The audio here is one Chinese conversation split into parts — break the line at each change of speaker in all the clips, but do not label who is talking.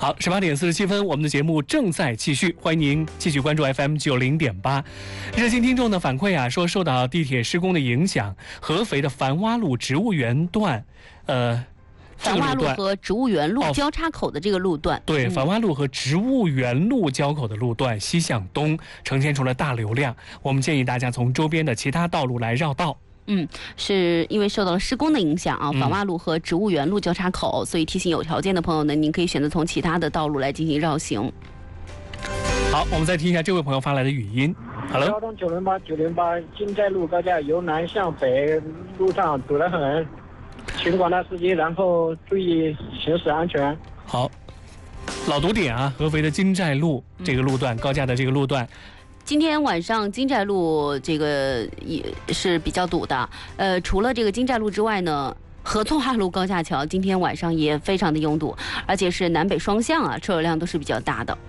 好，18:47，我们的节目正在继续，欢迎您继续关注 FM 90.8。热心听众的反馈说受到地铁施工的影响，合肥的樊洼路植物园段，
樊洼路和植物园路交叉口的这个路段，
对，樊洼路和植物园路交口的路段西向东呈现出了大流量，我们建议大家从周边的其他道路来绕道。
是因为受到了施工的影响樊洼路和植物园路交叉口，所以提醒有条件的朋友呢，您可以选择从其他的道路来进行绕行。
好，我们再听一下这位朋友发来的语音。Hello，
交通908金寨路高架由南向北路上堵得很，请广大司机然后注意行驶安全。
好，老堵点合肥的金寨路这个路段，高架的这个路段。
今天晚上金寨路这个也是比较堵的，除了这个金寨路之外呢，合作化路高架桥今天晚上也非常的拥堵，而且是南北双向车流量都是比较大的。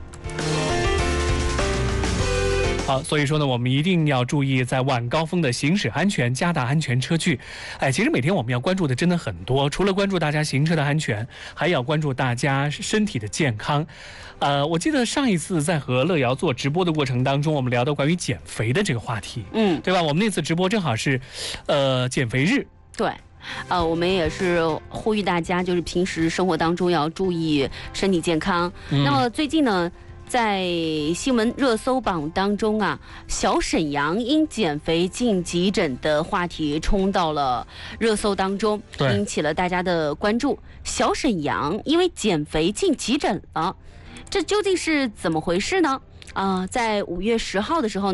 好，所以说呢，我们一定要注意在晚高峰的行驶安全，加大安全车距。其实每天我们要关注的真的很多，除了关注大家行车的安全，还要关注大家身体的健康。我记得上一次在和乐瑶做直播的过程当中，我们聊到关于减肥的这个话题，对吧？我们那次直播正好是，减肥日。
对。我们也是呼吁大家，就是平时生活当中要注意身体健康。那么最近呢，在新闻热搜榜当中小沈阳因减肥进急诊的话题冲到了热搜当中，引起了大家的关注。小沈阳因为减肥进急诊了，这究竟是怎么回事呢？在5月10号的时候